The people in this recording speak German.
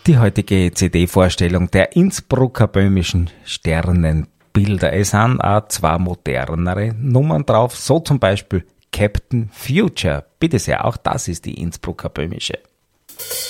Die heutige CD-Vorstellung der Innsbrucker böhmischen Sternenbilder. Es sind auch zwei modernere Nummern drauf, so zum Beispiel Captain Future. Bitte sehr, auch das ist die Innsbrucker böhmische.